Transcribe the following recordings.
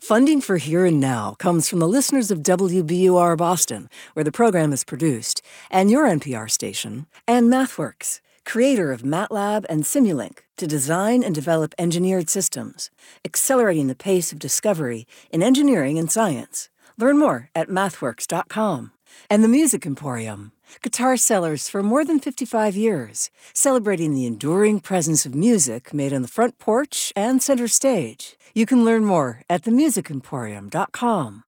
Funding for Here and Now comes from the listeners of WBUR Boston, where the program is produced, and your NPR station, and MathWorks, creator of MATLAB and Simulink, to design and develop engineered systems, accelerating the pace of discovery in engineering and science. Learn more at mathworks.com. And the Music Emporium, guitar sellers for more than 55 years, celebrating the enduring presence of music made on the front porch and center stage. You can learn more at themusicemporium.com.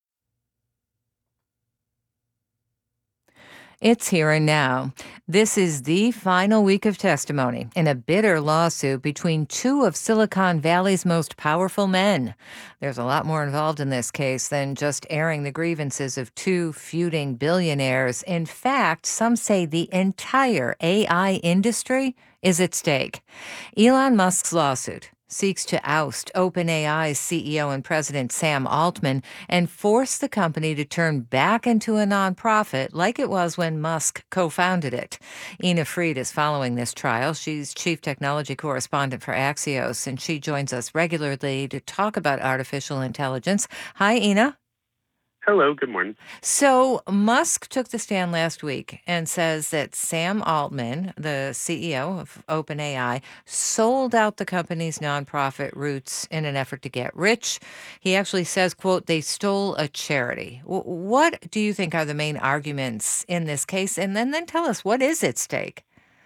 It's Here and Now. This is the final week of testimony in a bitter lawsuit between two of Silicon Valley's most powerful men. There's a lot more involved in this case than just airing the grievances of two feuding billionaires. In fact, some say the entire AI industry is at stake. Elon Musk's lawsuit seeks to oust OpenAI's CEO and president Sam Altman and force the company to turn back into a nonprofit like it was when Musk co-founded it. Ina Fried is following this trial. She's chief technology correspondent for Axios, and she joins us regularly to talk about artificial intelligence. Hi, Ina. Hello, good morning. So Musk took the stand last week and says that Sam Altman, the CEO of OpenAI, sold out the company's nonprofit roots in an effort to get rich. He actually says, quote, they stole a charity. What do you think are the main arguments in this case? And then tell us, what is at stake?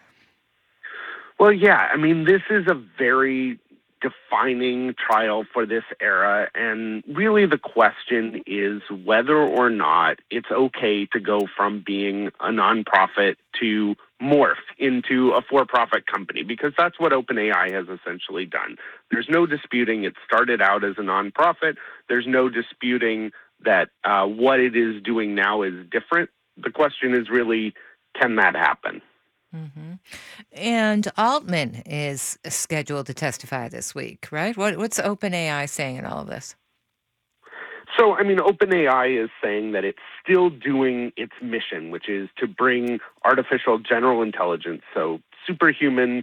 Well, yeah, I mean, this is a very defining trial for this era, and really the question is whether or not it's okay to go from being a nonprofit to morph into a for-profit company, because that's what OpenAI has essentially done. There's no disputing it started out as a nonprofit. There's no disputing that what it is doing now is different. The question is really, can that happen? Mm-hmm. And Altman is scheduled to testify this week, right? What's OpenAI saying in all of this? So, I mean, OpenAI is saying that it's still doing its mission, which is to bring artificial general intelligence, so superhuman,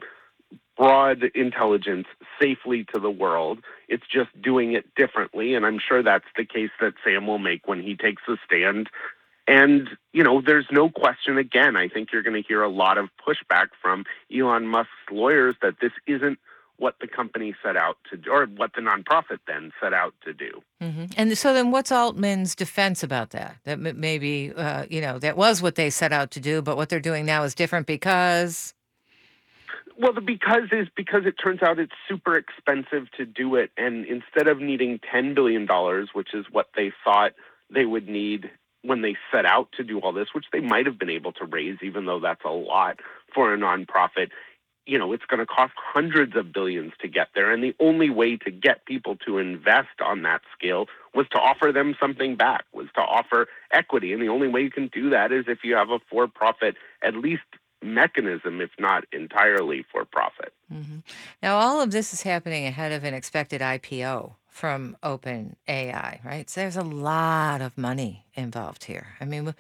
broad intelligence, safely to the world. It's just doing it differently, and I'm sure that's the case that Sam will make when he takes the stand. And, you know, there's no question, again, I think you're going to hear a lot of pushback from Elon Musk's lawyers that this isn't what the company set out to do, or what the nonprofit then set out to do. Mm-hmm. And so then what's Altman's defense about that? That maybe, that was what they set out to do, but what they're doing now is different because... Well, the because is because it turns out it's super expensive to do it. And instead of needing $10 billion, which is what they thought they would need when they set out to do all this, which they might have been able to raise, even though that's a lot for a nonprofit, you know, it's going to cost hundreds of billions to get there. And the only way to get people to invest on that scale was to offer them something back, was to offer equity. And the only way you can do that is if you have a for-profit, at least mechanism, if not entirely for-profit. Mm-hmm. Now, all of this is happening ahead of an expected IPO from OpenAI, right? So there's a lot of money involved here. I mean,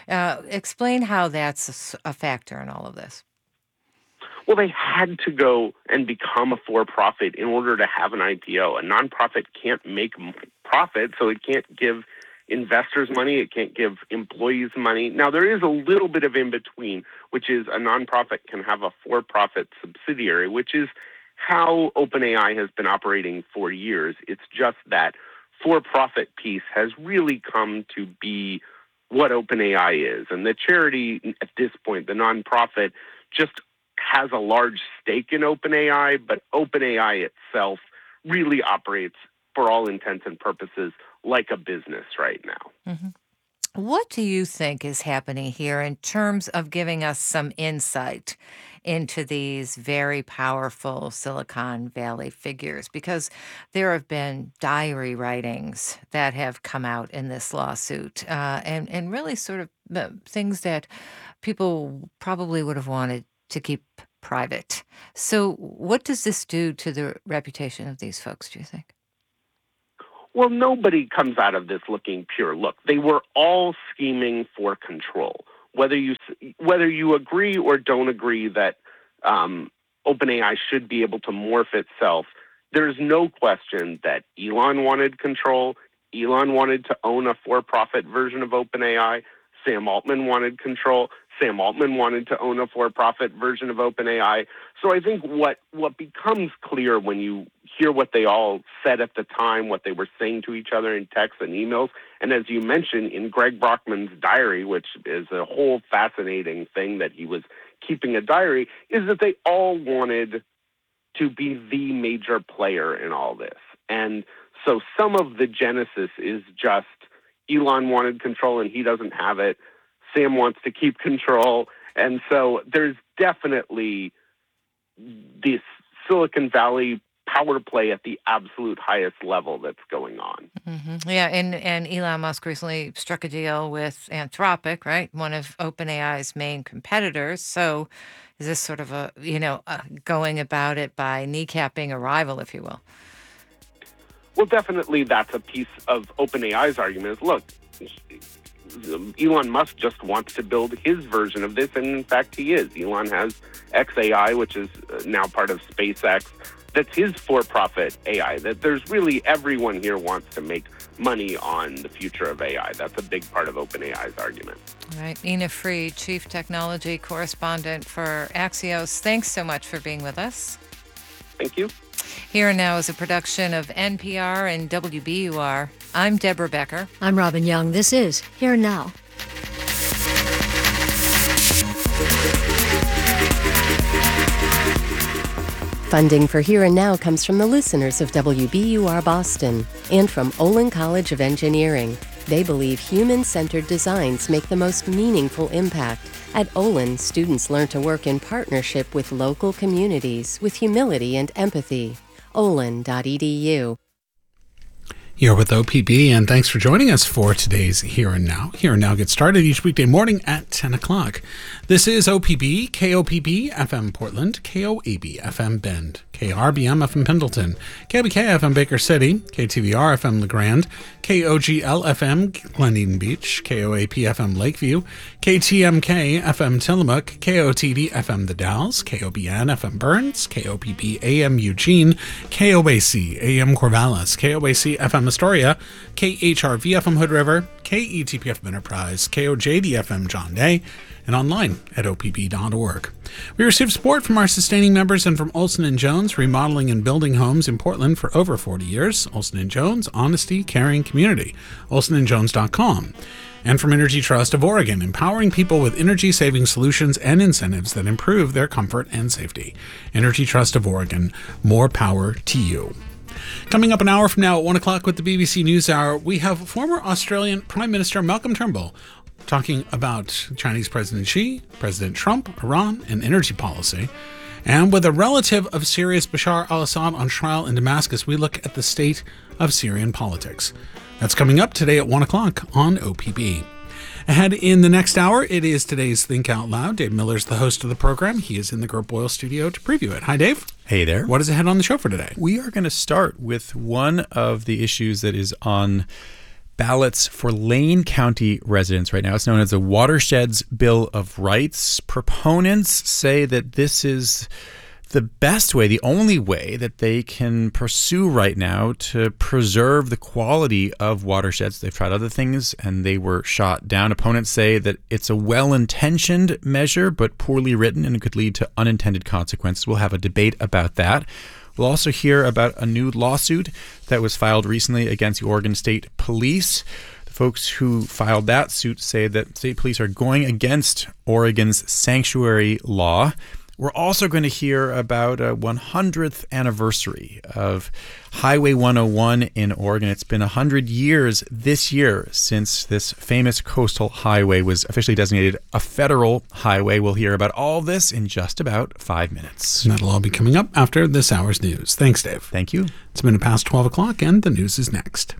explain how that's a factor in all of this. Well, they had to go and become a for-profit in order to have an IPO. A nonprofit can't make profit, so it can't give investors money, it can't give employees money. Now, there is a little bit of in between, which is a nonprofit can have a for-profit subsidiary, which is how OpenAI has been operating for years. It's just that for-profit piece has really come to be what OpenAI is. And the charity at this point, the nonprofit, just has a large stake in OpenAI, but OpenAI itself really operates, for all intents and purposes, like a business right now. Mm-hmm. What do you think is happening here in terms of giving us some insight into these very powerful Silicon Valley figures? Because there have been diary writings that have come out in this lawsuit and really sort of things that people probably would have wanted to keep private. So what does this do to the reputation of these folks, do you think? Well, nobody comes out of this looking pure. Look, they were all scheming for control. Whether you agree or don't agree that OpenAI should be able to morph itself, there's no question that Elon wanted control. Elon wanted to own a for-profit version of OpenAI. Sam Altman wanted control. Sam Altman wanted to own a for-profit version of OpenAI. So I think what becomes clear when you hear what they all said at the time, what they were saying to each other in texts and emails, and as you mentioned, in Greg Brockman's diary, which is a whole fascinating thing that he was keeping a diary, is that they all wanted to be the major player in all this. And so some of the genesis is just Elon wanted control and he doesn't have it. Sam wants to keep control. And so there's definitely this Silicon Valley power play at the absolute highest level that's going on. Mm-hmm. Yeah, and Elon Musk recently struck a deal with Anthropic, right? One of OpenAI's main competitors. So is this sort of going about it by kneecapping a rival, if you will? Well, definitely that's a piece of OpenAI's argument is, look, Elon Musk just wants to build his version of this, and in fact he is. Elon has xAI, which is now part of SpaceX. That's his for-profit AI. That there's really everyone here wants to make money on the future of AI. That's a big part of OpenAI's argument. All right. Ina Fried, Chief Technology Correspondent for Axios. Thanks so much for being with us. Thank you. Here and Now is a production of NPR and WBUR. I'm Deborah Becker. I'm Robin Young. This is Here and Now. Funding for Here and Now comes from the listeners of WBUR Boston and from Olin College of Engineering. They believe human-centered designs make the most meaningful impact. At Olin, students learn to work in partnership with local communities with humility and empathy. olin.edu. You're with OPB, and thanks for joining us for today's Here and Now. Here and Now gets started each weekday morning at 10 o'clock. This is OPB, KOPB FM Portland, KOAB FM Bend, KRBM FM Pendleton, KBK FM Baker City, KTVR FM LeGrand, KOGL FM Glen Eden Beach, KOAP FM Lakeview, KTMK FM Tillamook, KOTD FM The Dalles, KOBN FM Burns, KOPB AM Eugene, KOAC AM Corvallis, KOAC FM Astoria, KHRV FM Hood River, KETP FM Enterprise, KOJD FM John Day, and online at opb.org. We receive support from our sustaining members and from Olson & Jones, remodeling and building homes in Portland for over 40 years. Olson & Jones, honesty, caring community. olsonandjones.com. And from Energy Trust of Oregon, empowering people with energy-saving solutions and incentives that improve their comfort and safety. Energy Trust of Oregon, more power to you. Coming up an hour from now at 1 o'clock with the BBC NewsHour, we have former Australian Prime Minister Malcolm Turnbull talking about Chinese President Xi, President Trump, Iran, and energy policy. And with a relative of Syria's Bashar al-Assad on trial in Damascus, we look at the state of Syrian politics. That's coming up today at 1 o'clock on OPB. Ahead in the next hour, it is today's Think Out Loud. Dave Miller's the host of the program. He is in the Gert Boyle studio to preview it. Hi, Dave. Hey there. What is ahead on the show for today? We are going to start with one of the issues that is on ballots for Lane County residents right now. It's known as the Watersheds Bill of Rights. Proponents say that this is the best way, the only way that they can pursue right now to preserve the quality of watersheds. They've tried other things and they were shot down. Opponents say that it's a well-intentioned measure but poorly written and it could lead to unintended consequences. We'll have a debate about that. We'll also hear about a new lawsuit that was filed recently against the Oregon State Police. The folks who filed that suit say that state police are going against Oregon's sanctuary law. We're also going to hear about a 100th anniversary of Highway 101 in Oregon. It's been 100 years this year since this famous coastal highway was officially designated a federal highway. We'll hear about all this in just about 5 minutes. And that'll all be coming up after this hour's news. Thanks, Dave. Thank you. It's been past 12 o'clock and the news is next.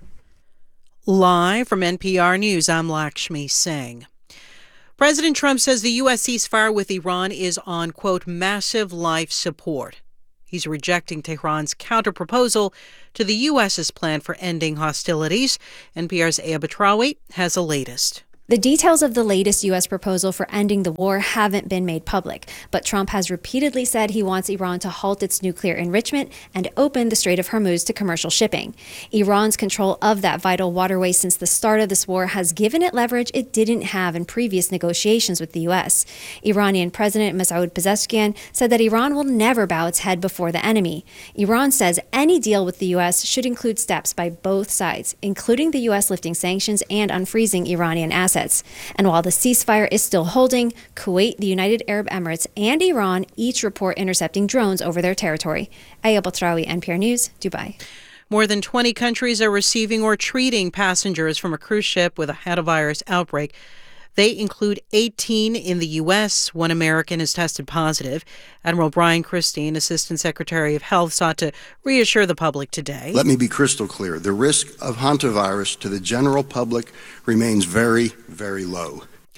Live from NPR News, I'm Lakshmi Singh. President Trump says the U.S. ceasefire with Iran is on, quote, massive life support. He's rejecting Tehran's counterproposal to the U.S.'s plan for ending hostilities. NPR's Aya Batrawi has the latest. The details of the latest U.S. proposal for ending the war haven't been made public, but Trump has repeatedly said he wants Iran to halt its nuclear enrichment and open the Strait of Hormuz to commercial shipping. Iran's control of that vital waterway since the start of this war has given it leverage it didn't have in previous negotiations with the U.S. Iranian President Masoud Pezeshkian said that Iran will never bow its head before the enemy. Iran says any deal with the U.S. should include steps by both sides, including the U.S. lifting sanctions and unfreezing Iranian assets. And while the ceasefire is still holding, Kuwait, the United Arab Emirates, and Iran each report intercepting drones over their territory. Aya Batrawi, NPR News, Dubai. More than 20 countries are receiving or treating passengers from a cruise ship with a hantavirus outbreak. They include 18 in the U.S. One American has tested positive. Admiral Brian Christine, Assistant Secretary of Health, sought to reassure the public today. Let me be crystal clear. The risk of hantavirus to the general public remains very, very low.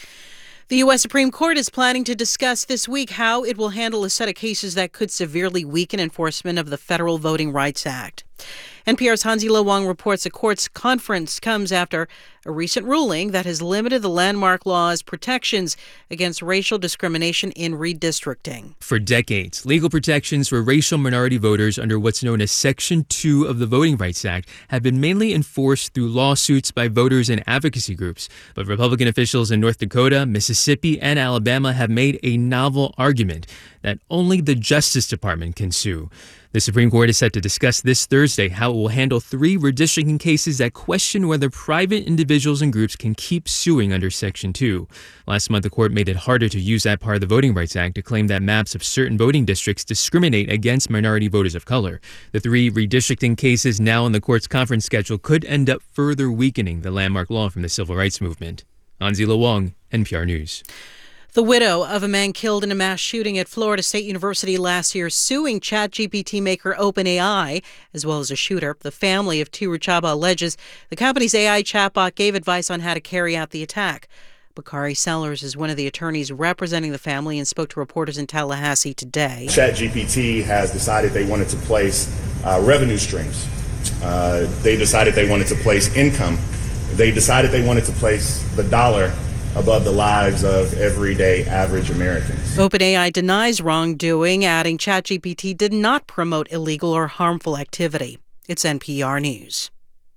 The U.S. Supreme Court is planning to discuss this week how it will handle a set of cases that could severely weaken enforcement of the Federal Voting Rights Act. NPR's Hansi Lo Wang reports the court's conference comes after a recent ruling that has limited the landmark law's protections against racial discrimination in redistricting. For decades, legal protections for racial minority voters under what's known as Section 2 of the Voting Rights Act have been mainly enforced through lawsuits by voters and advocacy groups. But Republican officials in North Dakota, Mississippi, and Alabama have made a novel argument that only the Justice Department can sue. The Supreme Court is set to discuss this Thursday how it will handle 3 redistricting cases that question whether private individuals and groups can keep suing under Section 2. Last month, the court made it harder to use that part of the Voting Rights Act to claim that maps of certain voting districts discriminate against minority voters of color. The 3 redistricting cases now on the court's conference schedule could end up further weakening the landmark law from the civil rights movement. Hansi Lo Wang, NPR News. The widow of a man killed in a mass shooting at Florida State University last year suing ChatGPT maker OpenAI, as well as a shooter. The family of Tiru Chaba alleges the company's AI chatbot gave advice on how to carry out the attack. Bakari Sellers is one of the attorneys representing the family and spoke to reporters in Tallahassee today. ChatGPT has decided they wanted to place revenue streams. They decided they wanted to place income. They decided they wanted to place the dollar above the lives of everyday average Americans. OpenAI denies wrongdoing, adding ChatGPT did not promote illegal or harmful activity. It's NPR News.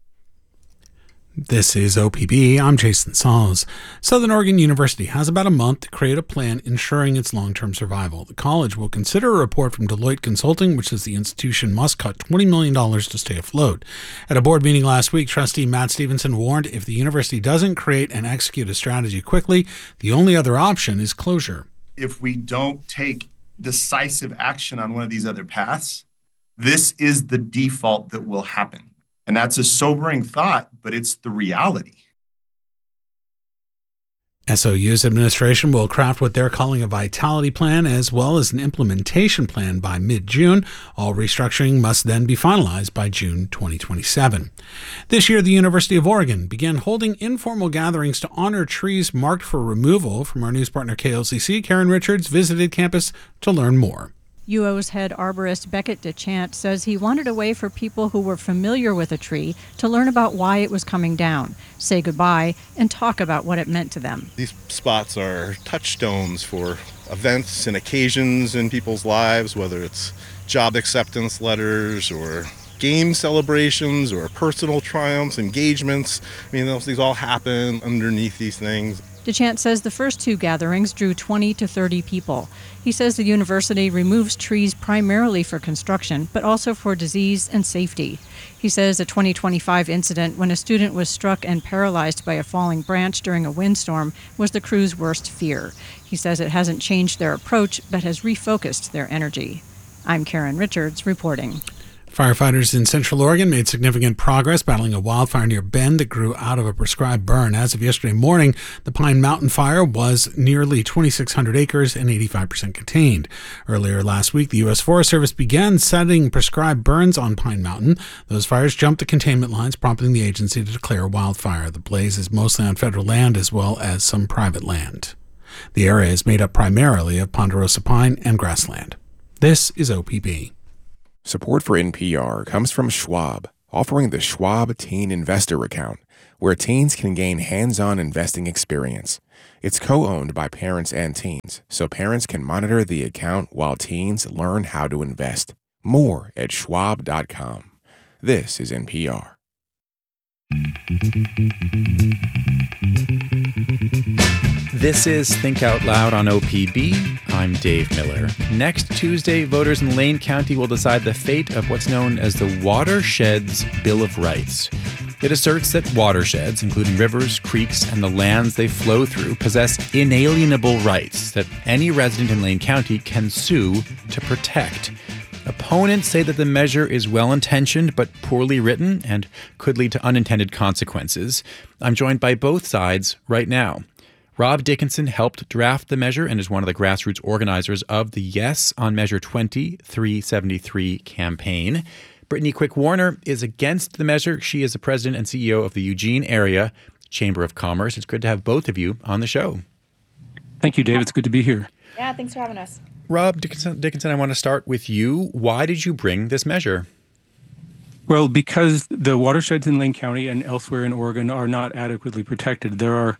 This is OPB. I'm Jason Sauls. Southern Oregon University has about a month to create a plan ensuring its long-term survival. The college will consider a report from Deloitte Consulting, which says the institution must cut $20 million to stay afloat. At a board meeting last week, Trustee Matt Stevenson warned if the university doesn't create and execute a strategy quickly, the only other option is closure. If we don't take decisive action on one of these other paths, this is the default that will happen. And that's a sobering thought, but it's the reality. SOU's administration will craft what they're calling a vitality plan as well as an implementation plan by mid-June. All restructuring must then be finalized by June 2027. This year, the University of Oregon began holding informal gatherings to honor trees marked for removal. From our news partner KLCC, Karen Richards visited campus to learn more. UO's head arborist Beckett DeChant says he wanted a way for people who were familiar with a tree to learn about why it was coming down, say goodbye, and talk about what it meant to them. These spots are touchstones for events and occasions in people's lives, whether it's job acceptance letters or game celebrations or personal triumphs, engagements. I mean, these all happen underneath these things. DeChant says the first 2 gatherings drew 20 to 30 people. He says the university removes trees primarily for construction, but also for disease and safety. He says a 2025 incident when a student was struck and paralyzed by a falling branch during a windstorm was the crew's worst fear. He says it hasn't changed their approach, but has refocused their energy. I'm Karen Richards reporting. Firefighters in Central Oregon made significant progress battling a wildfire near Bend that grew out of a prescribed burn. As of yesterday morning, the Pine Mountain fire was nearly 2,600 acres and 85% contained. Earlier last week, the U.S. Forest Service began setting prescribed burns on Pine Mountain. Those fires jumped the containment lines, prompting the agency to declare wildfire. The blaze is mostly on federal land as well as some private land. The area is made up primarily of ponderosa pine and grassland. This is OPB. Support for NPR comes from Schwab, offering the Schwab Teen Investor Account. where teens can gain hands-on investing experience. It's co-owned by parents and teens, so parents can monitor the account while teens learn how to invest. More at schwab.com. This is NPR. This is Think Out Loud on OPB. I'm Dave Miller. Next Tuesday, voters in Lane County will decide the fate of what's known as the Watersheds Bill of Rights. It asserts that watersheds, including rivers, creeks, and the lands they flow through, possess inalienable rights that any resident in Lane County can sue to protect. Opponents say that the measure is well-intentioned but poorly written and could lead to unintended consequences. I'm joined by both sides right now. Rob Dickinson helped draft the measure and is one of the grassroots organizers of the Yes on Measure 2373 campaign. Brittany Quick-Warner is against the measure. She is the president and CEO of the Eugene Area Chamber of Commerce. It's good to have both of you on the show. Thank you, Dave. It's good to be here. Yeah, thanks for having us. Rob Dickinson, I want to start with you. Why did you bring this measure? Well, because the watersheds in Lane County and elsewhere in Oregon are not adequately protected. There are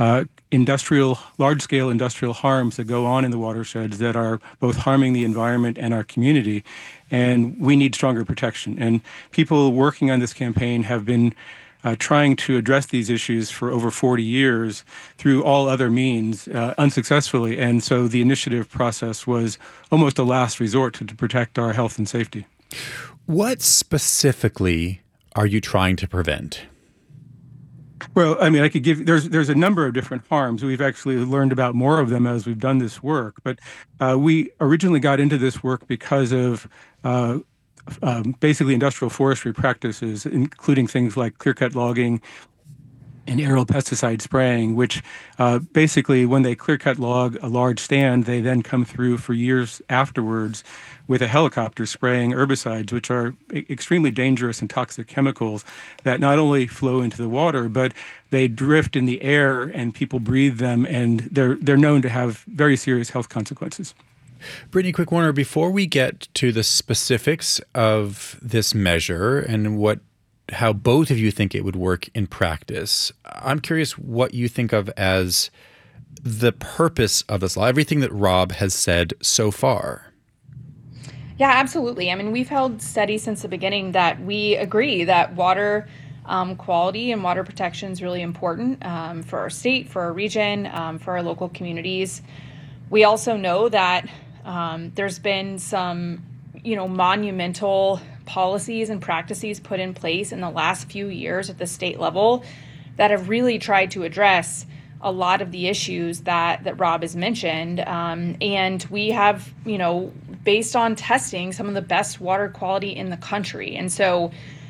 large-scale industrial harms that go on in the watersheds that are both harming the environment and our community, and we need stronger protection. And people working on this campaign have been trying to address these issues for over 40 years through all other means, unsuccessfully. And so the initiative process was almost a last resort to protect our health and safety. What specifically are you trying to prevent? Well, I mean, I could give, there's a number of different harms. We've actually learned about more of them as we've done this work. But we originally got into this work because of basically industrial forestry practices, including things like clear-cut logging and aerial pesticide spraying, which basically when they clear-cut log a large stand, they then come through for years afterwards with a helicopter spraying herbicides, which are extremely dangerous and toxic chemicals that not only flow into the water, but they drift in the air and people breathe them, and they're known to have very serious health consequences. Brittany Quick-Warner, before we get to the specifics of this measure and how both of you think it would work in practice, I'm curious what you think of as the purpose of this law, everything that Rob has said so far. Yeah, absolutely. I mean, we've held steady since the beginning that we agree that water quality and water protection is really important for our state, for our region, for our local communities. We also know that there's been some, monumental policies and practices put in place in the last few years at the state level that have really tried to address a lot of the issues that Rob has mentioned. And we have, based on testing, some of the best water quality in the country. And so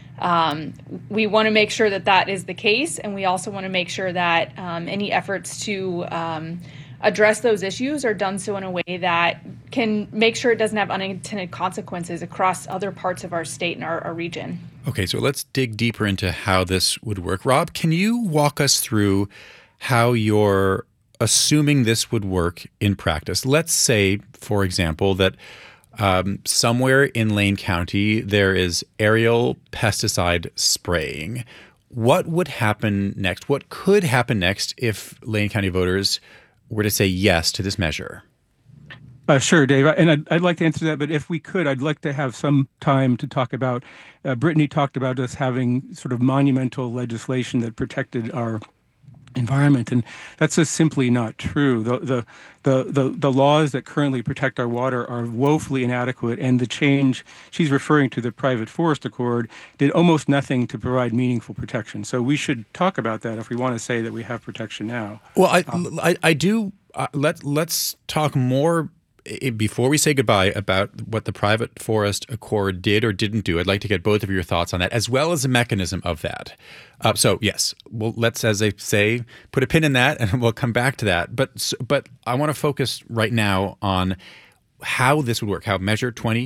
we want to make sure that is the case. And we also want to make sure that any efforts to address those issues are done so in a way that can make sure it doesn't have unintended consequences across other parts of our state and our region. Okay, so let's dig deeper into how this would work. Rob, can you walk us through how you're assuming this would work in practice? Let's say, for example, that somewhere in Lane County there is aerial pesticide spraying. What would happen next? What could happen next if Lane County voters were to say yes to this measure? Sure, Dave. And I'd like to answer that, but if we could, I'd like to have some time to talk about, Brittany talked about us having sort of monumental legislation that protected our environment, and that's just simply not true. The laws that currently protect our water are woefully inadequate, and the change she's referring to, the private forest accord, did almost nothing to provide meaningful protection. So we should talk about that if we want to say that we have protection now. Well, I do. Let's talk more before we say goodbye about what the private forest accord did or didn't do. I'd like to get both of your thoughts on that, as well as the mechanism of that. So yes, well, let's, as they say, put a pin in that, and we'll come back to that. But I want to focus right now on how this would work, how Measure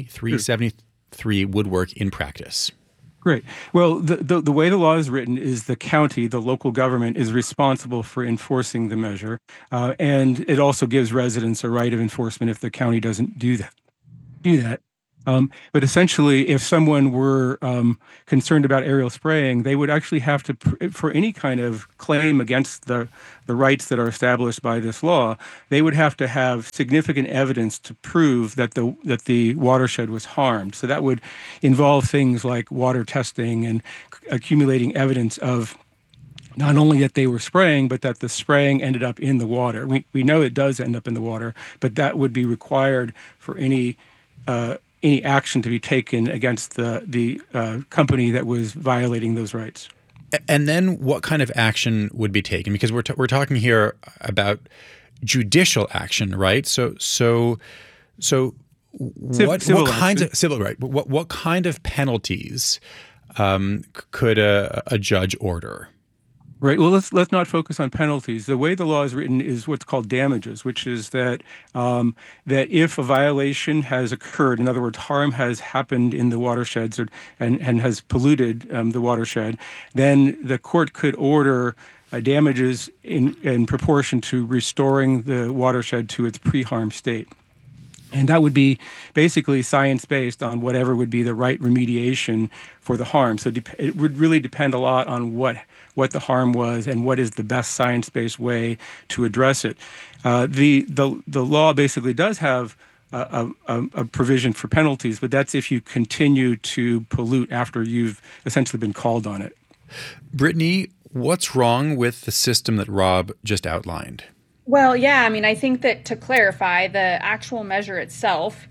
2373 would work in practice. Great. Well, the way the law is written is the county, the local government, is responsible for enforcing the measure, and it also gives residents a right of enforcement if the county doesn't do that. But essentially, if someone were concerned about aerial spraying, they would actually have to, for any kind of claim against the rights that are established by this law, they would have to have significant evidence to prove that the watershed was harmed. So that would involve things like water testing and accumulating evidence of not only that they were spraying, but that the spraying ended up in the water. We know it does end up in the water, but that would be required for any action to be taken against the company that was violating those rights. And then what kind of action would be taken? Because we're talking here about judicial action, right? So what kinds of civil right? What kind of penalties could a judge order? Right. Well, let's not focus on penalties. The way the law is written is what's called damages, which is that that if a violation has occurred, in other words, harm has happened in the watersheds and has polluted the watershed, then the court could order damages in proportion to restoring the watershed to its pre-harm state. And that would be basically science-based on whatever would be the right remediation for the harm. So it would really depend a lot on what the harm was and what is the best science-based way to address it. The law basically does have a provision for penalties, but that's if you continue to pollute after you've essentially been called on it. Brittany, what's wrong with the system that Rob just outlined? Well, yeah, I mean, I think that to clarify, the actual measure itself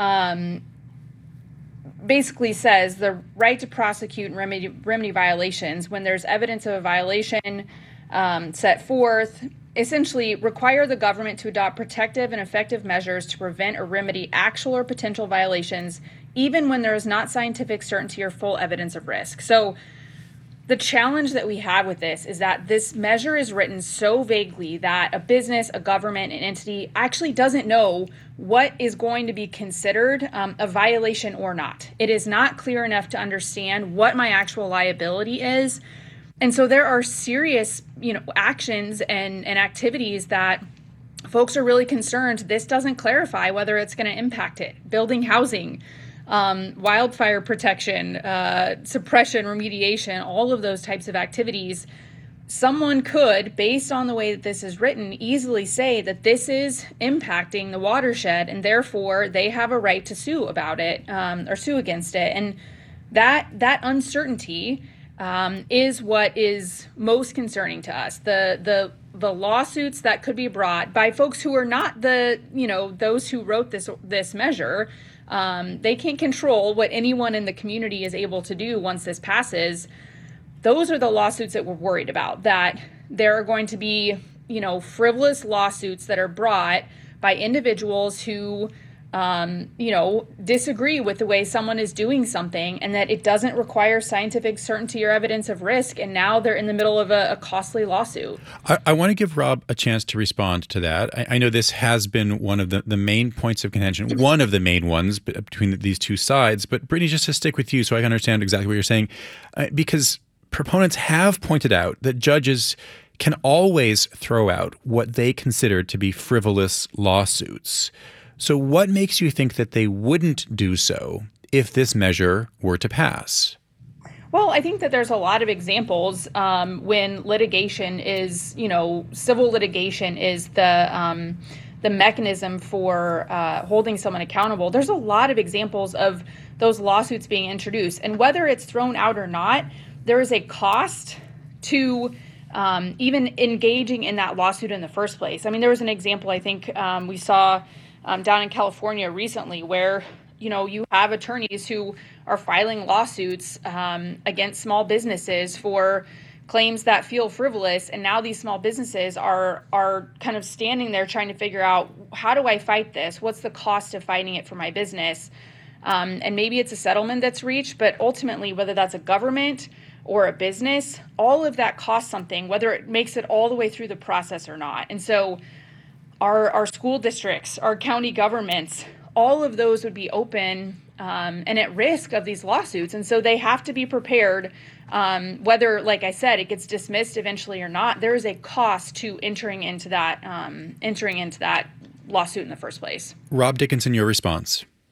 basically says the right to prosecute and remedy violations when there's evidence of a violation set forth, essentially require the government to adopt protective and effective measures to prevent or remedy actual or potential violations, even when there is not scientific certainty or full evidence of risk. So the challenge that we have with this is that this measure is written so vaguely that a business, a government, an entity actually doesn't know what is going to be considered a violation or not. It is not clear enough to understand what my actual liability is. And so there are serious, actions and activities that folks are really concerned this doesn't clarify whether it's going to impact it. Building housing, wildfire protection, suppression, remediation, all of those types of activities. Someone could, based on the way that this is written, easily say that this is impacting the watershed and therefore they have a right to sue about it or sue against it. And that uncertainty is what is most concerning to us. The lawsuits that could be brought by folks who are not those who wrote this measure. They can't control what anyone in the community is able to do once this passes. Those are the lawsuits that we're worried about, that there are going to be, frivolous lawsuits that are brought by individuals who, disagree with the way someone is doing something and that it doesn't require scientific certainty or evidence of risk. And now they're in the middle of a costly lawsuit. I want to give Rob a chance to respond to that. I know this has been one of the main points of contention, one of the main ones between these two sides. But Brittany, just to stick with you so I can understand exactly what you're saying, because proponents have pointed out that judges can always throw out what they consider to be frivolous lawsuits. So what makes you think that they wouldn't do so if this measure were to pass? Well, I think that there's a lot of examples when litigation is, civil litigation is the mechanism for holding someone accountable. There's a lot of examples of those lawsuits being introduced. And whether it's thrown out or not, there is a cost to even engaging in that lawsuit in the first place. I mean, there was an example I think we saw down in California recently where, you have attorneys who are filing lawsuits against small businesses for claims that feel frivolous. And now these small businesses are kind of standing there trying to figure out, how do I fight this? What's the cost of fighting it for my business? And maybe it's a settlement that's reached, but ultimately, whether that's a government or a business, all of that costs something, whether it makes it all the way through the process or not. And so our school districts, our county governments, all of those would be open and at risk of these lawsuits. And so they have to be prepared, whether, like I said, it gets dismissed eventually or not. There is a cost to entering into that lawsuit in the first place. Rob Dickinson, your response.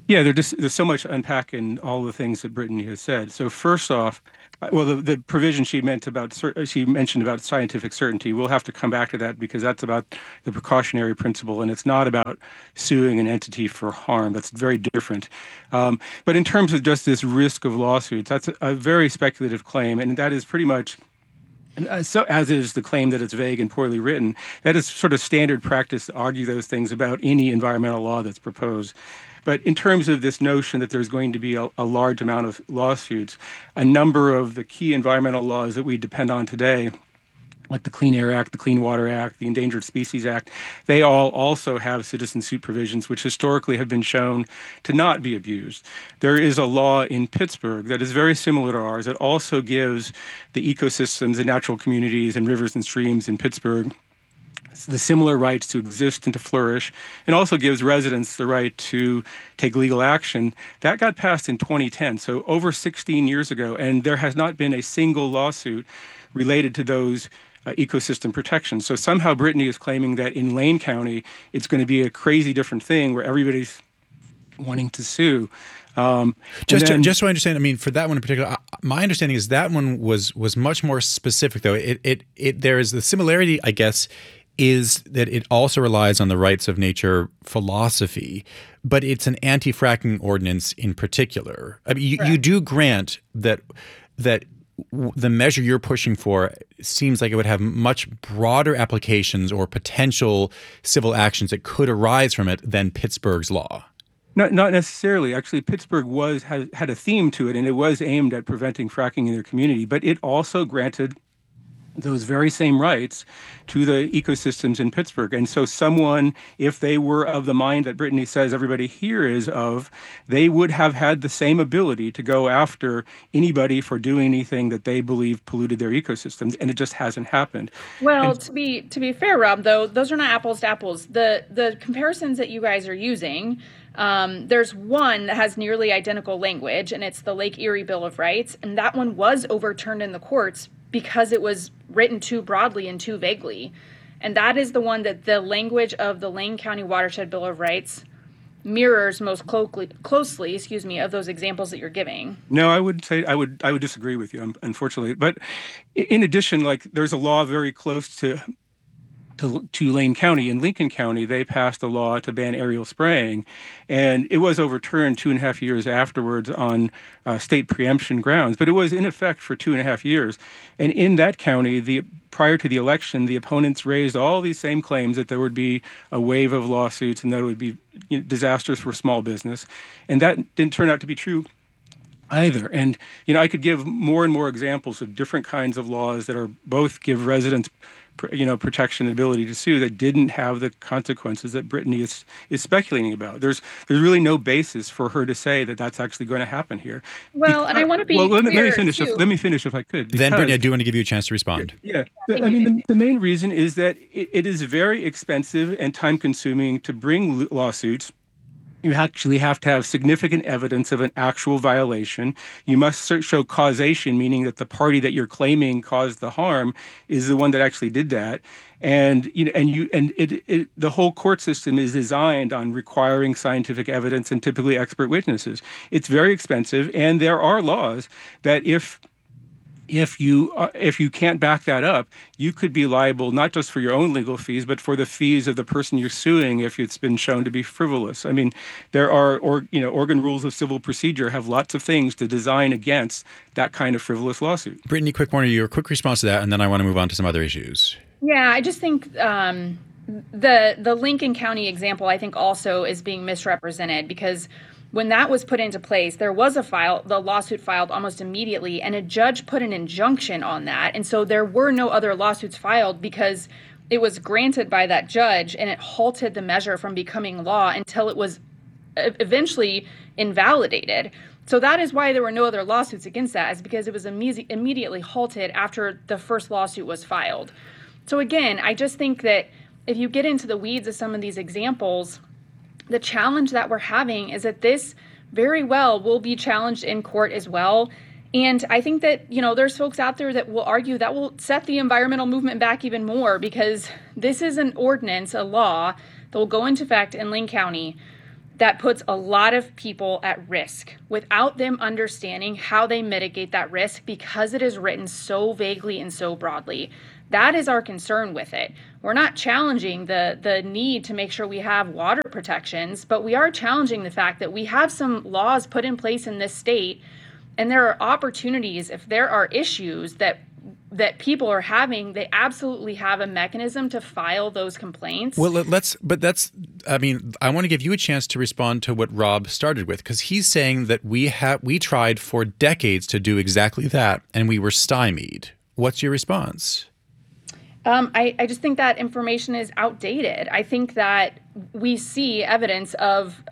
Yeah, there's so much to unpack in all the things that Brittany has said. So first off, well, the provision she mentioned about scientific certainty, we'll have to come back to that because that's about the precautionary principle, and it's not about suing an entity for harm. That's very different. But in terms of just this risk of lawsuits, that's a very speculative claim, and that is pretty much, so as is the claim that it's vague and poorly written. That is sort of standard practice to argue those things about any environmental law that's proposed. But in terms of this notion that there's going to be a large amount of lawsuits, a number of the key environmental laws that we depend on today, like the Clean Air Act, the Clean Water Act, the Endangered Species Act, they all also have citizen suit provisions, which historically have been shown to not be abused. There is a law in Pittsburgh that is very similar to ours that also gives the ecosystems and natural communities and rivers and streams in Pittsburgh the similar rights to exist and to flourish, and also gives residents the right to take legal action. That got passed in 2010, so over 16 years ago, and there has not been a single lawsuit related to those ecosystem protections. So somehow Brittany is claiming that in Lane County, it's going to be a crazy different thing where everybody's wanting to sue. Just so I understand, I mean, for that one in particular, my understanding is that one was much more specific, though. There is the similarity, I guess, is that it also relies on the rights of nature philosophy, but it's an anti-fracking ordinance in particular. I mean, you do grant that the measure you're pushing for seems like it would have much broader applications or potential civil actions that could arise from it than Pittsburgh's law. Not necessarily. Actually, Pittsburgh had a theme to it, and it was aimed at preventing fracking in their community, but it also granted those very same rights to the ecosystems in Pittsburgh. And so someone, if they were of the mind that Brittany says everybody here is of, they would have had the same ability to go after anybody for doing anything that they believe polluted their ecosystems, and it just hasn't happened. Well, to be fair, Rob, though, those are not apples to apples. The comparisons that you guys are using, there's one that has nearly identical language, and it's the Lake Erie Bill of Rights, and that one was overturned in the courts because it was written too broadly and too vaguely. And that is the one that the language of the Lane County Watershed Bill of Rights mirrors most closely, of those examples that you're giving. No, I would disagree with you, unfortunately. But in addition, like, there's a law very close to Lane County. In Lincoln County, they passed a law to ban aerial spraying, and it was overturned 2.5 years afterwards on state preemption grounds, but it was in effect for 2.5 years. And in that county, prior to the election, the opponents raised all these same claims that there would be a wave of lawsuits and that it would be disastrous for small business, and that didn't turn out to be true either. And I could give more and more examples of different kinds of laws that are both give residents protection and ability to sue that didn't have the consequences that Brittany is speculating about. There's really no basis for her to say that that's actually going to happen here. Well, and I want to be let me finish. Too. Let me finish if I could. Then, Brittany, I do want to give you a chance to respond. Yeah. I mean, the main reason is that it is very expensive and time-consuming to bring lawsuits. You actually have to have significant evidence of an actual violation. You must show causation, meaning that the party that you're claiming caused the harm is the one that actually did that. And the whole court system is designed on requiring scientific evidence and typically expert witnesses. It's very expensive, and there are laws that if you can't back that up, you could be liable not just for your own legal fees, but for the fees of the person you're suing if it's been shown to be frivolous. I mean, there are, Oregon rules of civil procedure have lots of things to design against that kind of frivolous lawsuit. Brittany Quick-Warner, your quick response to that, and then I want to move on to some other issues. Yeah, I just think the Lincoln County example, I think, also is being misrepresented because when that was put into place, there was the lawsuit filed almost immediately, and a judge put an injunction on that. And so there were no other lawsuits filed because it was granted by that judge, and it halted the measure from becoming law until it was eventually invalidated. So that is why there were no other lawsuits against that, is because it was immediately halted after the first lawsuit was filed. So again, I just think that if you get into the weeds of some of these examples, the challenge that we're having is that this very well will be challenged in court as well. And I think that, there's folks out there that will argue that will set the environmental movement back even more, because this is an ordinance, a law that will go into effect in Lane County that puts a lot of people at risk without them understanding how they mitigate that risk because it is written so vaguely and so broadly. That is our concern with it. We're not challenging the need to make sure we have water protections, but we are challenging the fact that we have some laws put in place in this state, and there are opportunities if there are issues that people are having, they absolutely have a mechanism to file those complaints. Well, I want to give you a chance to respond to what Rob started with, because he's saying that we tried for decades to do exactly that, and we were stymied. What's your response? I just think that information is outdated. I think that we see evidence of,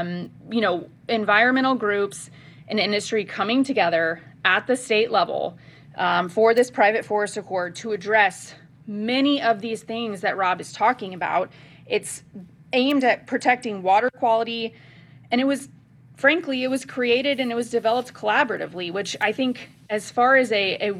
environmental groups and industry coming together at the state level for this private forest accord to address many of these things that Rob is talking about. It's aimed at protecting water quality, and it was created and it was developed collaboratively, which I think, as far as a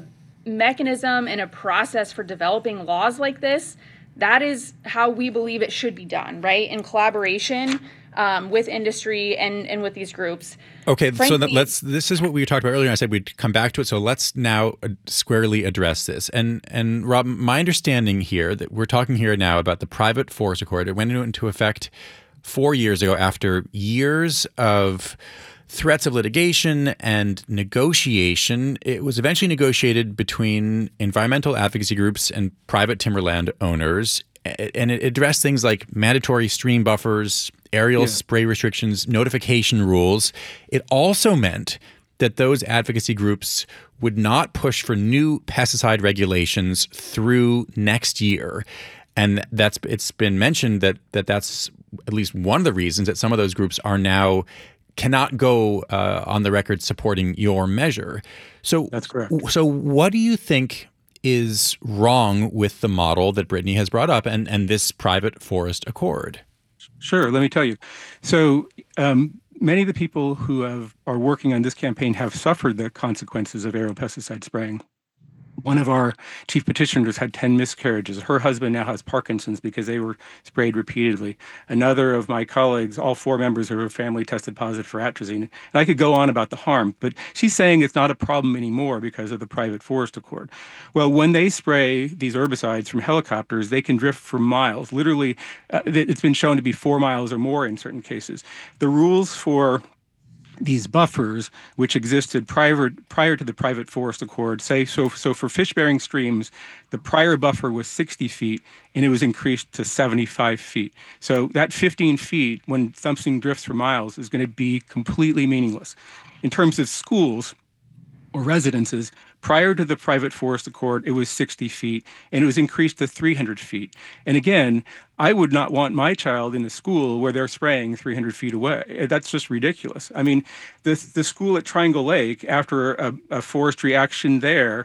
mechanism and a process for developing laws like this, that is how we believe it should be done, right? In collaboration with industry and with these groups. Okay, this is what we talked about earlier. I said we'd come back to it. So let's now squarely address this. And Rob, my understanding here that we're talking here now about the private forest accord, it went into effect 4 years ago after years of threats of litigation and negotiation. It was eventually negotiated between environmental advocacy groups and private timberland owners. And it addressed things like mandatory stream buffers, aerial spray restrictions, notification rules. It also meant that those advocacy groups would not push for new pesticide regulations through next year. And it's been mentioned that's at least one of the reasons that some of those groups are now cannot go on the record supporting your measure. So that's correct. So what do you think is wrong with the model that Brittany has brought up and this private forest accord? Sure. Let me tell you. So many of the people who are working on this campaign have suffered the consequences of aerial pesticide spraying. One of our chief petitioners had 10 miscarriages. Her husband now has Parkinson's because they were sprayed repeatedly. Another of my colleagues, all 4 members of her family tested positive for atrazine. And I could go on about the harm, but she's saying it's not a problem anymore because of the private forest accord. Well, when they spray these herbicides from helicopters, they can drift for miles. Literally, it's been shown to be 4 miles or more in certain cases. The rules for these buffers, which existed prior to the private forest accord, so for fish-bearing streams, the prior buffer was 60 feet, and it was increased to 75 feet. So that 15 feet, when something drifts for miles, is going to be completely meaningless. In terms of schools or residences, prior to the private forest accord, it was 60 feet, and it was increased to 300 feet. And again, I would not want my child in a school where they're spraying 300 feet away. That's just ridiculous. I mean, the school at Triangle Lake, after a forestry action there,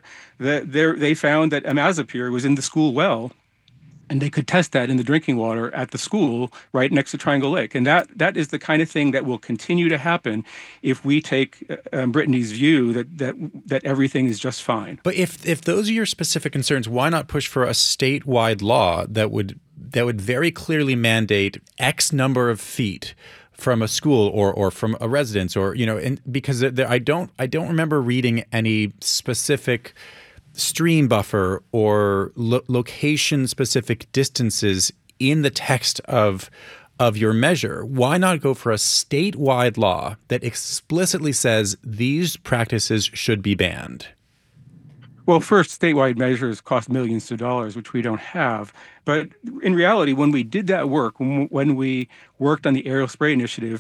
they found that imazapyr was in the school well, and they could test that in the drinking water at the school right next to Triangle Lake. And that is the kind of thing that will continue to happen if we take Brittany's view that everything is just fine. But if those are your specific concerns, why not push for a statewide law that would very clearly mandate X number of feet from a school or from a residence, or because I don't remember reading any specific stream buffer or location-specific distances in the text of your measure. Why not go for a statewide law that explicitly says these practices should be banned? Well, first, statewide measures cost millions of dollars, which we don't have. But in reality, when we did that work, when we worked on the aerial spray initiative,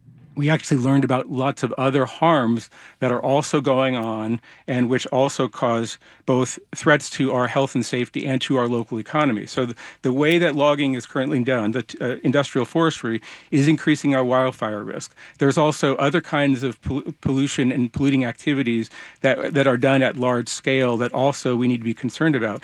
we actually learned about lots of other harms that are also going on and which also cause both threats to our health and safety and to our local economy. So the way that logging is currently done, the industrial forestry, is increasing our wildfire risk. There's also other kinds of pollution and polluting activities that are done at large scale that also we need to be concerned about.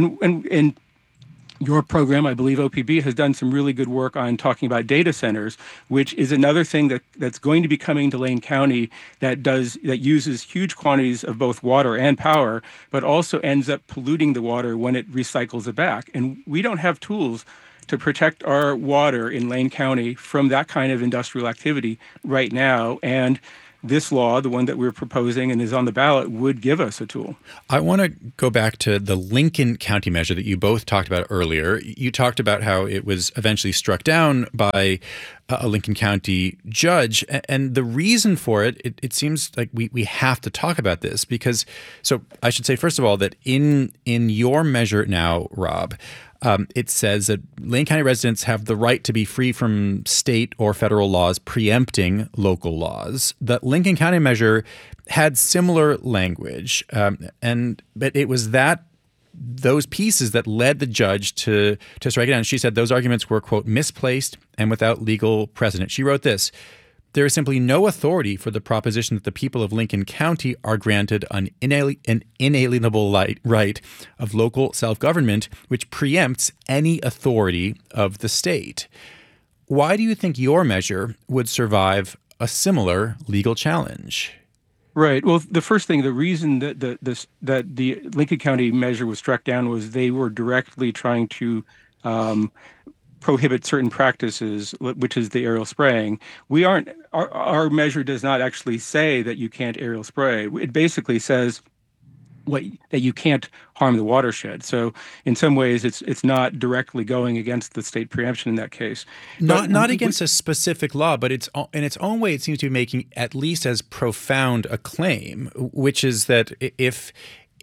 And your program, I believe OPB, has done some really good work on talking about data centers, which is another thing that's going to be coming to Lane County that uses huge quantities of both water and power, but also ends up polluting the water when it recycles it back. And we don't have tools to protect our water in Lane County from that kind of industrial activity right now. And this law, the one that we're proposing and is on the ballot, would give us a tool. I want to go back to the Lincoln County measure that you both talked about earlier. You talked about how it was eventually struck down by a Lincoln County judge. And the reason for it seems like we have to talk about this because, so I should say, first of all, that in your measure now, Rob, it says that Lane County residents have the right to be free from state or federal laws preempting local laws. The Lincoln County measure had similar language, but it was those pieces that led the judge to strike it down. She said those arguments were, quote, misplaced and without legal precedent. She wrote this: there is simply no authority for the proposition that the people of Lincoln County are granted an inalienable right of local self-government, which preempts any authority of the state. Why do you think your measure would survive a similar legal challenge? Right. Well, the first thing, the reason that the Lincoln County measure was struck down was they were directly trying to prohibit certain practices, which is the aerial spraying. Our measure does not actually say that you can't aerial spray. It basically says that you can't harm the watershed. So in some ways, it's not directly going against the state preemption in that case. Not against a specific law, but it's in its own way, it seems to be making at least as profound a claim, which is that if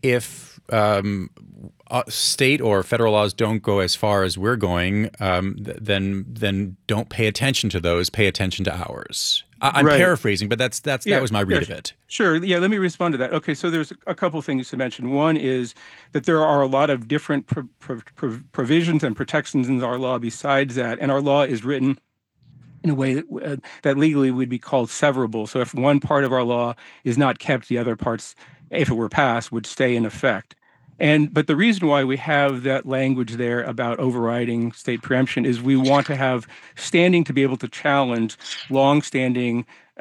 state or federal laws don't go as far as we're going, then don't pay attention to those. Pay attention to ours. I'm paraphrasing, but that was my read of it. Sure. Yeah. Let me respond to that. Okay. So there's a couple things to mention. One is that there are a lot of different provisions and protections in our law besides that, and our law is written in a way that legally would be called severable. So if one part of our law is not kept, the other parts, if it were passed, would stay in effect. But the reason why we have that language there about overriding state preemption is we want to have standing to be able to challenge longstanding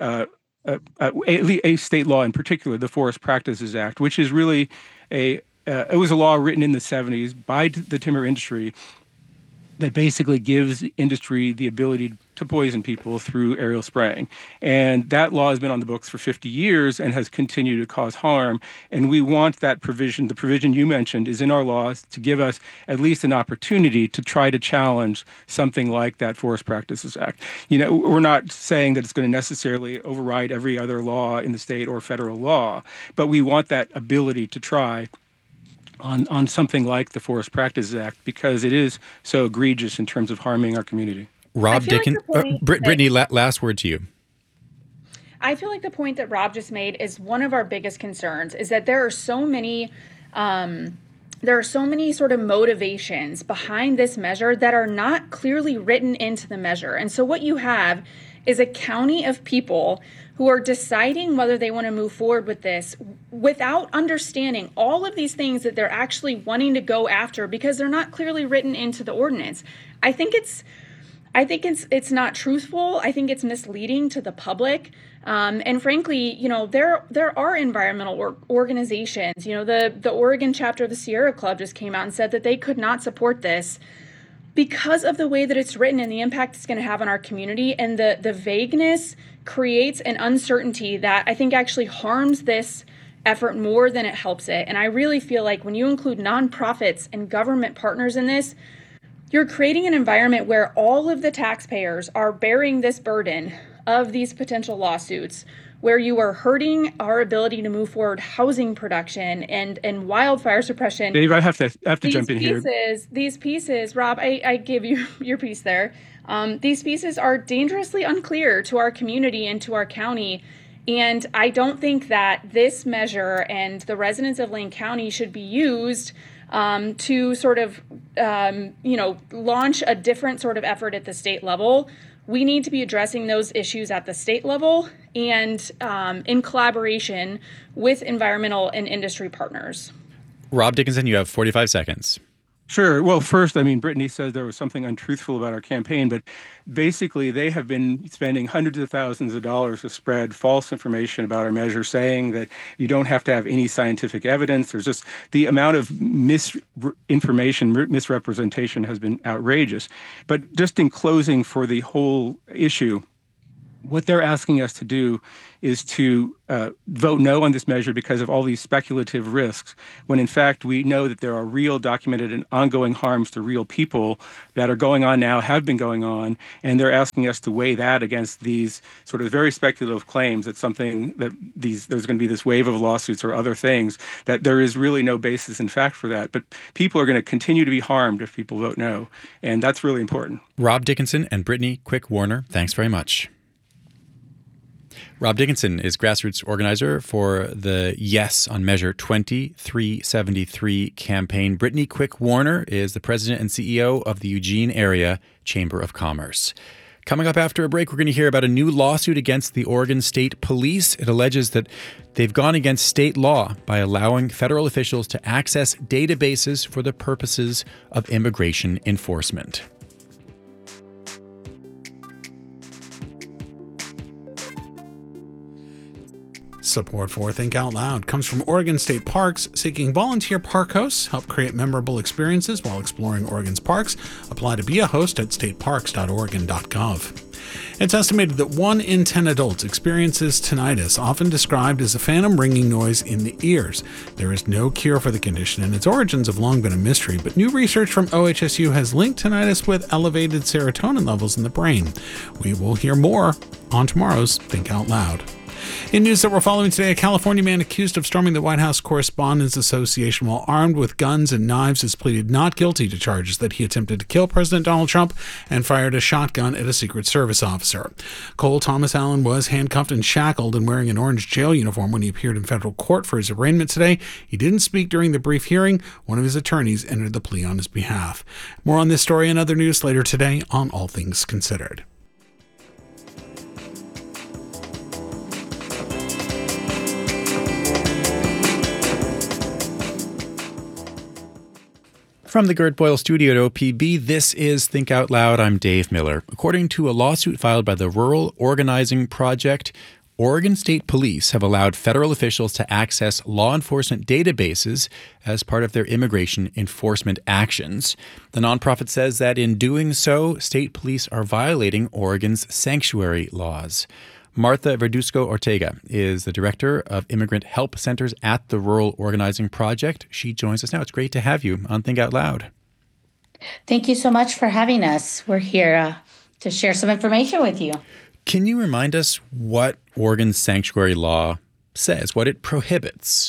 a state law, in particular, the Forest Practices Act, which is really it was a law written in the 70s by the timber industry that basically gives industry the ability to poison people through aerial spraying. And that law has been on the books for 50 years and has continued to cause harm. And we want that provision, the provision you mentioned, is in our laws to give us at least an opportunity to try to challenge something like that Forest Practices Act. You know, we're not saying that it's going to necessarily override every other law in the state or federal law, but we want that ability to try on something like the Forest Practices Act because it is so egregious in terms of harming our community. Rob Dickens, Brittany, last word to you. I feel like the point that Rob just made is one of our biggest concerns is that there are so many sort of motivations behind this measure that are not clearly written into the measure. And so what you have is a county of people who are deciding whether they want to move forward with this without understanding all of these things that they're actually wanting to go after because they're not clearly written into the ordinance. I think it's not truthful. I think it's misleading to the public. And frankly, you know, there are environmental organizations. You know, the Oregon chapter of the Sierra Club just came out and said that they could not support this because of the way that it's written and the impact it's going to have on our community. And the vagueness creates an uncertainty that I think actually harms this effort more than it helps it. And I really feel like when you include nonprofits and government partners in this, you're creating an environment where all of the taxpayers are bearing this burden of these potential lawsuits, where you are hurting our ability to move forward housing production and wildfire suppression. Dave, I have to jump in here. These pieces, Rob, I give you your piece there. These pieces are dangerously unclear to our community and to our county. And I don't think that this measure and the residents of Lane County should be used to sort of, launch a different sort of effort at the state level. We need to be addressing those issues at the state level and in collaboration with environmental and industry partners. Rob Dickinson, you have 45 seconds. Sure. Well, first, I mean, Brittany said there was something untruthful about our campaign, but basically they have been spending hundreds of thousands of dollars to spread false information about our measure, saying that you don't have to have any scientific evidence. There's just the amount of misinformation, misrepresentation has been outrageous. But just in closing for the whole issue, what they're asking us to do is to vote no on this measure because of all these speculative risks, when in fact we know that there are real documented and ongoing harms to real people that are going on now, have been going on, and they're asking us to weigh that against these sort of very speculative claims that there's going to be this wave of lawsuits or other things, that there is really no basis in fact for that. But people are going to continue to be harmed if people vote no, and that's really important. Rob Dickinson and Brittany Quick-Warner, thanks very much. Rob Dickinson is grassroots organizer for the Yes on Measure 2373 campaign. Brittany Quick-Warner is the president and CEO of the Eugene Area Chamber of Commerce. Coming up after a break, we're going to hear about a new lawsuit against the Oregon State Police. It alleges that they've gone against state law by allowing federal officials to access databases for the purposes of immigration enforcement. Support for Think Out Loud comes from Oregon State Parks, seeking volunteer park hosts, help create memorable experiences while exploring Oregon's parks. Apply to be a host at stateparks.oregon.gov. It's estimated that 1 in 10 adults experiences tinnitus, often described as a phantom ringing noise in the ears. There is no cure for the condition, and its origins have long been a mystery, but new research from OHSU has linked tinnitus with elevated serotonin levels in the brain. We will hear more on tomorrow's Think Out Loud. In news that we're following today, a California man accused of storming the White House Correspondents Association while armed with guns and knives has pleaded not guilty to charges that he attempted to kill President Donald Trump and fired a shotgun at a Secret Service officer. Cole Thomas Allen was handcuffed and shackled and wearing an orange jail uniform when he appeared in federal court for his arraignment today. He didn't speak during the brief hearing. One of his attorneys entered the plea on his behalf. More on this story and other news later today on All Things Considered. From the Gert Boyle studio at OPB, this is Think Out Loud. I'm Dave Miller. According to a lawsuit filed by the Rural Organizing Project, Oregon State Police have allowed federal officials to access law enforcement databases as part of their immigration enforcement actions. The nonprofit says that in doing so, state police are violating Oregon's sanctuary laws. Martha Verduzco-Ortega is the director of Immigrant Help Centers at the Rural Organizing Project. She joins us now. It's great to have you on Think Out Loud. Thank you so much for having us. We're here to share some information with you. Can you remind us what Oregon's sanctuary law says, what it prohibits?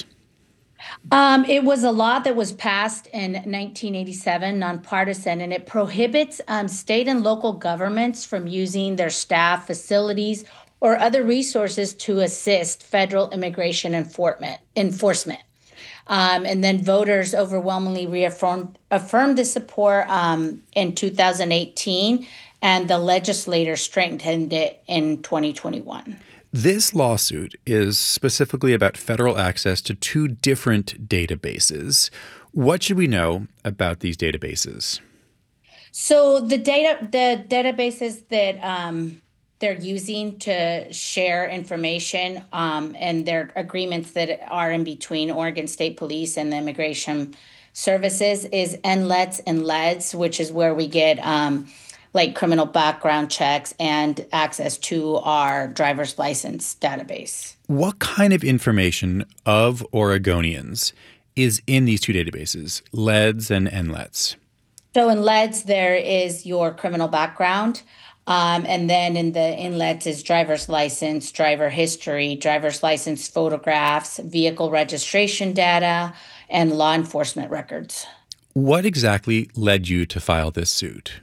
It was a law that was passed in 1987, nonpartisan, and it prohibits state and local governments from using their staff, facilities, or other resources to assist federal immigration enforcement. And then voters overwhelmingly affirmed the support in 2018, and the legislature strengthened it in 2021. This lawsuit is specifically about federal access to 2 different databases. What should we know about these databases? So the databases that they're using to share information and their agreements that are in between Oregon State Police and the Immigration Services is NLETS and LEDS, which is where we get like criminal background checks and access to our driver's license database. What kind of information of Oregonians is in these 2 databases, LEDS and NLETS? So in LEDS, there is your criminal background. And then in the inlets is driver's license, driver history, driver's license photographs, vehicle registration data, and law enforcement records. What exactly led you to file this suit?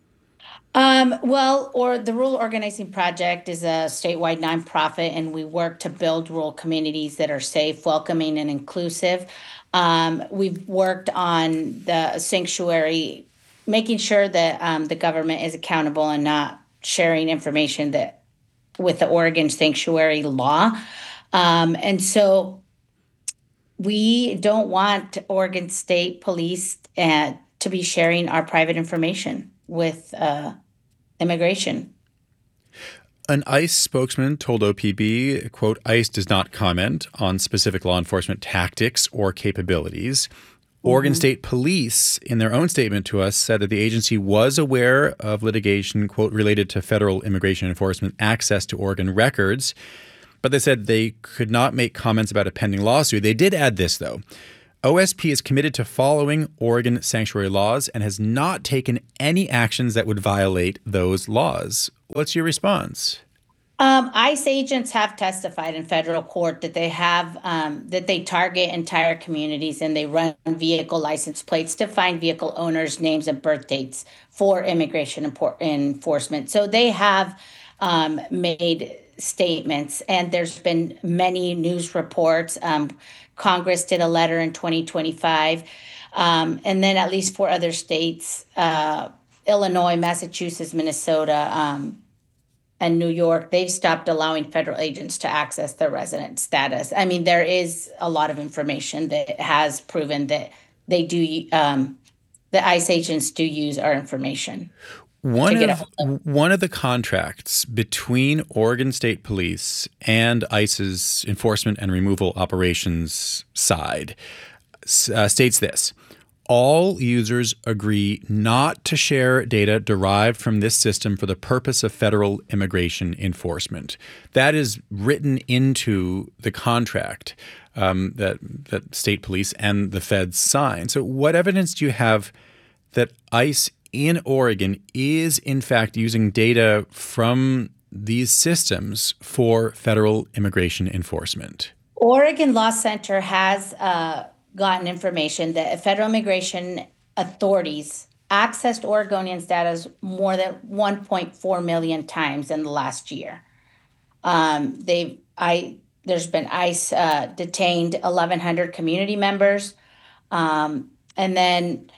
The Rural Organizing Project is a statewide nonprofit, and we work to build rural communities that are safe, welcoming, and inclusive. We've worked on the sanctuary, making sure that the government is accountable and not sharing information that with the Oregon sanctuary law. And so we don't want Oregon State Police to be sharing our private information with immigration. An ICE spokesman told OPB, quote, ICE does not comment on specific law enforcement tactics or capabilities. Oregon State Police, in their own statement to us, said that the agency was aware of litigation, quote, related to federal immigration enforcement access to Oregon records, but they said they could not make comments about a pending lawsuit. They did add this, though. OSP is committed to following Oregon sanctuary laws and has not taken any actions that would violate those laws. What's your response? ICE agents have testified in federal court that they have that they target entire communities and they run vehicle license plates to find vehicle owners' names and birth dates for immigration enforcement. So they have made statements, and there's been many news reports. Congress did a letter in 2025, and then at least 4 other states, Illinois, Massachusetts, Minnesota, and New York, they've stopped allowing federal agents to access their resident status. I mean, there is a lot of information that has proven that they do, the ICE agents do use our information. One of the contracts between Oregon State Police and ICE's enforcement and removal operations side states this: all users agree not to share data derived from this system for the purpose of federal immigration enforcement. That is written into the contract that state police and the feds sign. So what evidence do you have that ICE in Oregon is in fact using data from these systems for federal immigration enforcement? Oregon Law Center has gotten information that federal immigration authorities accessed Oregonians' data more than 1.4 million times in the last year. There's been ICE detained 1,100 community members, and then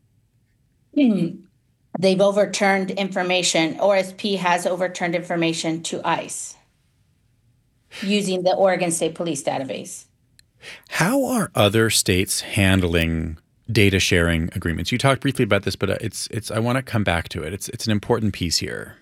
they've overturned information. OSP has overturned information to ICE using the Oregon State Police database. How are other states handling data sharing agreements? You talked briefly about this, but it's I want to come back to it. It's an important piece here.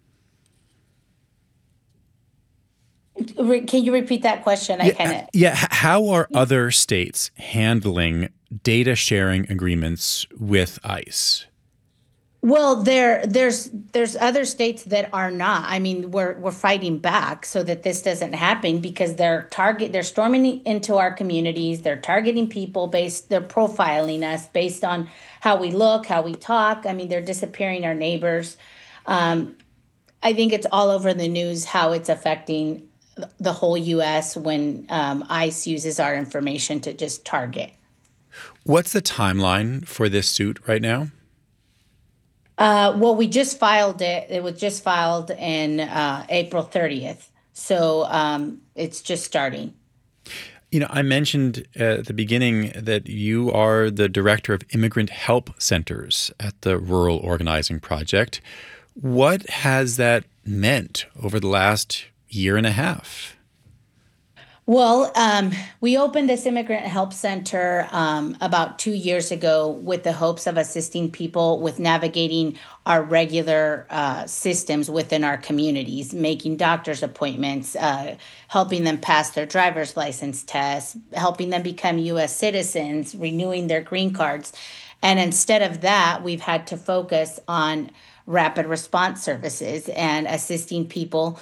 Can you repeat that question? How are other states handling data sharing agreements with ICE? Well, there's other states that are not. I mean, we're fighting back so that this doesn't happen because they're storming into our communities. They're targeting people they're profiling us based on how we look, how we talk. I mean, they're disappearing our neighbors. I think it's all over the news how it's affecting the whole U.S. when ICE uses our information to just target. What's the timeline for this suit right now? Well, we just filed it. It was just filed in April 30th. So it's just starting. You know, I mentioned at the beginning that you are the director of Immigrant Help Centers at the Rural Organizing Project. What has that meant over the last year and a half? Well, we opened this Immigrant Help Center about 2 years ago with the hopes of assisting people with navigating our regular systems within our communities, making doctor's appointments, helping them pass their driver's license tests, helping them become U.S. citizens, renewing their green cards. And instead of that, we've had to focus on rapid response services and assisting people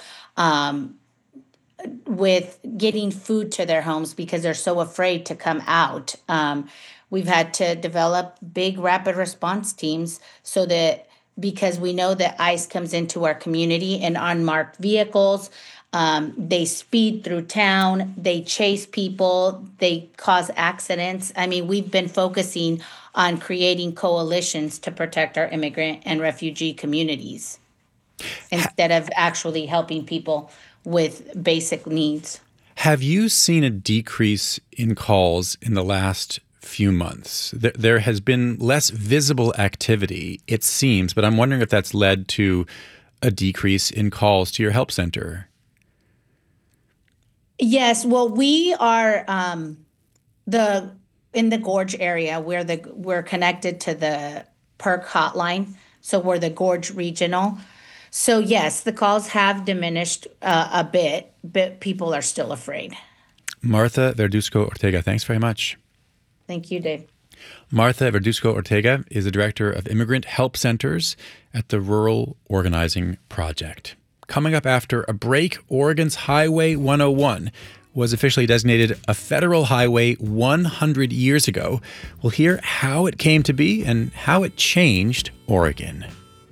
with getting food to their homes because they're so afraid to come out. We've had to develop big rapid response teams so that because we know that ICE comes into our community in unmarked vehicles, they speed through town, they chase people, they cause accidents. I mean, we've been focusing on creating coalitions to protect our immigrant and refugee communities instead of actually helping people with basic needs. Have you seen a decrease in calls in the last few months? There has been less visible activity, it seems, but I'm wondering if that's led to a decrease in calls to your help center. Yes, well, we are in the Gorge area. We're connected to the PERC hotline, so we're the Gorge Regional. So yes, the calls have diminished a bit, but people are still afraid. Martha Verduzco Ortega, thanks very much. Thank you, Dave. Martha Verduzco Ortega is the director of Immigrant Help Centers at the Rural Organizing Project. Coming up after a break, Oregon's Highway 101 was officially designated a federal highway 100 years ago. We'll hear how it came to be and how it changed Oregon.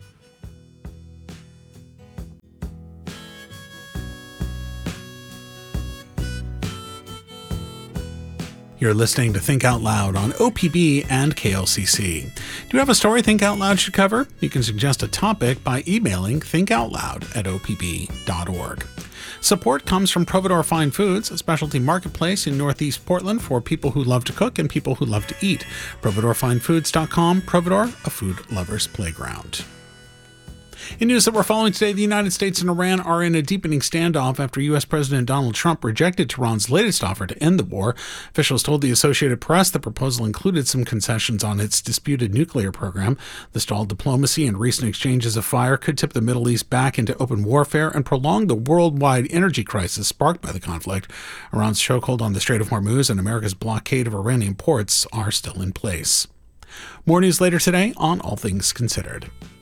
You're listening to Think Out Loud on OPB and KLCC. Do you have a story Think Out Loud should cover? You can suggest a topic by emailing thinkoutloud@opb.org. Support comes from Providore Fine Foods, a specialty marketplace in Northeast Portland for people who love to cook and people who love to eat. ProvidoreFineFoods.com. Providore, a food lover's playground. In news that we're following today, the United States and Iran are in a deepening standoff after U.S. President Donald Trump rejected Tehran's latest offer to end the war. Officials told the Associated Press the proposal included some concessions on its disputed nuclear program. The stalled diplomacy and recent exchanges of fire could tip the Middle East back into open warfare and prolong the worldwide energy crisis sparked by the conflict. Iran's chokehold on the Strait of Hormuz and America's blockade of Iranian ports are still in place. More news later today on All Things Considered.